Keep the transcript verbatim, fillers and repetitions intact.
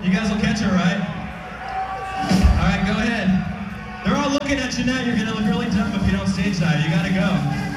You guys will catch her, right? All right, go ahead. They're all looking at you now. You're gonna look really dumb if you don't stage dive. You gotta go.